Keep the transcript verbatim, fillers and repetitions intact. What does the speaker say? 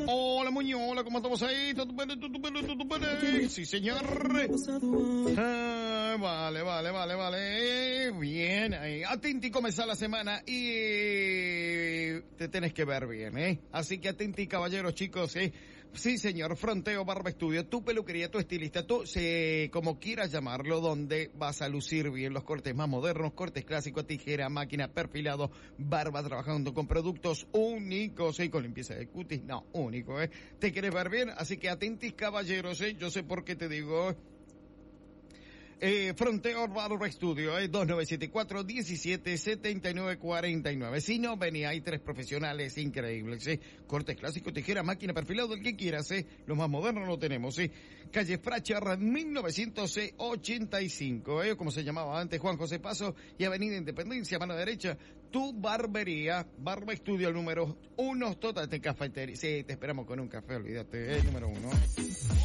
Hola, Muñola, ¿cómo estamos ahí? ¿Todo bien? ¿Todo bien? ¿Todo bien? Sí, señor. Ah, vale, vale, vale, vale. Bien, ahí. Atenti, comienza la semana y te tenés que ver bien, ¿eh? Así que atenti, caballeros, chicos, ¿eh? Sí, señor. Fronteo Barba Estudio, tu peluquería, tu estilista, tú, se, como quieras llamarlo, donde vas a lucir bien los cortes más modernos, cortes clásicos, tijera, máquina, perfilado, barba, trabajando con productos únicos, ¿eh? Con limpieza de cutis, no, único, ¿eh? ¿Te quieres ver bien? Así que atentis, caballeros, ¿eh? Yo sé por qué te digo. Eh, Fronteo Barba Estudio, eh, dos nueve siete cuatro, uno siete, siete nueve cuatro nueve. Si no, vení, hay tres profesionales increíbles, eh. Cortes clásicos, tijera, máquina, perfilado, el que quieras, eh. Los más modernos lo tenemos, eh. Calle Frachar, mil novecientos ochenta y cinco, eh. Como se llamaba antes, Juan José Paso y Avenida Independencia, mano derecha. Tu barbería, Barba Estudio, el número uno, total de cafetería. Sí, te esperamos con un café, olvídate, eh, número uno.